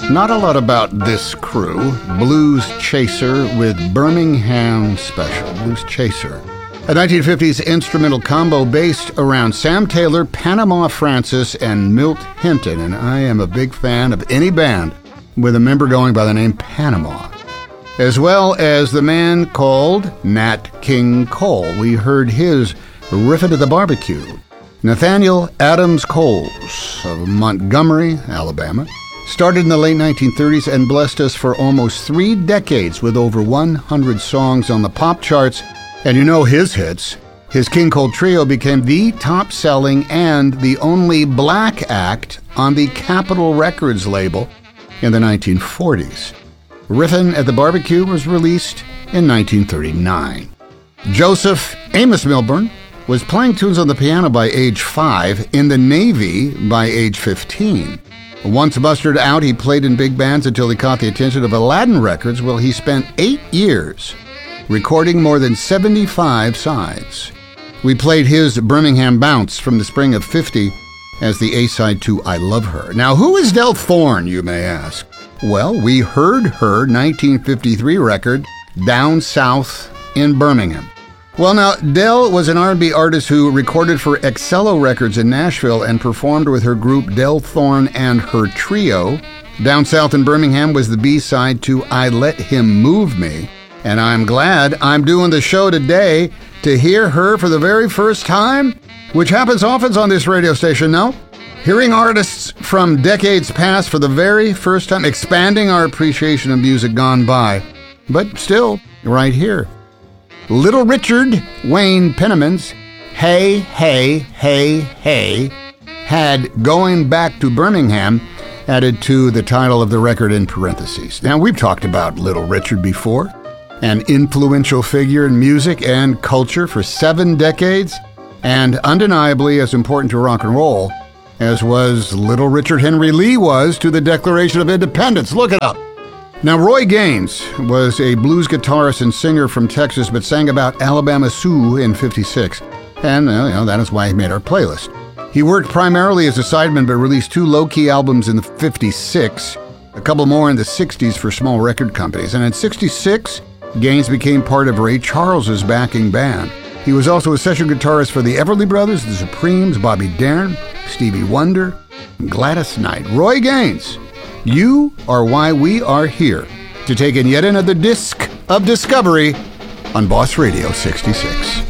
Not a lot about this crew. Blues Chaser with Birmingham Special. Blues Chaser. A 1950s instrumental combo based around Sam Taylor, Panama Francis, and Milt Hinton. And I am a big fan of any band with a member going by the name Panama. As well as the man called Nat King Cole. We heard his Riffin' at the Barbecue. Nathaniel Adams Coles of Montgomery, Alabama, started in the late 1930s and blessed us for almost 3 decades with over 100 songs on the pop charts. And you know his hits. His King Cole Trio became the top-selling and the only black act on the Capitol Records label in the 1940s. Riffin' at the Barbecue was released in 1939. Joseph Amos Milburn was playing tunes on the piano by age 5, in the Navy by age 15. Once mustered out, he played in big bands until he caught the attention of Aladdin Records. Well, he spent 8 years recording more than 75 sides. We played his Birmingham Bounce from the spring of '50 as the A-side to I Love Her. Now, who is Del Thorne, you may ask? Well, we heard her 1953 record, Down South in Birmingham. Well, now, Del was an R&B artist who recorded for Excello Records in Nashville and performed with her group Del Thorne and Her Trio. Down South in Birmingham was the B-side to I Let Him Move Me. And I'm glad I'm doing the show today to hear her for the very first time, which happens often on this radio station, no? Hearing artists from decades past for the very first time, expanding our appreciation of music gone by, but still right here. Little Richard Wayne Penniman's Hey, Hey, Hey, Hey had Going Back to Birmingham added to the title of the record in parentheses. Now, we've talked about Little Richard before, an influential figure in music and culture for 7 decades, and undeniably as important to rock and roll as was Little Richard Henry Lee was to the Declaration of Independence. Look it up. Now, Roy Gaines was a blues guitarist and singer from Texas, but sang about Alabama Sioux in '56, and that is why he made our playlist. He worked primarily as a sideman, but released 2 low-key albums in '56, a couple more in the '60s for small record companies, and in '66, Gaines became part of Ray Charles's backing band. He was also a session guitarist for the Everly Brothers, the Supremes, Bobby Darin, Stevie Wonder, and Gladys Knight. Roy Gaines, you are why we are here to take in yet another disc of discovery on Boss Radio 66.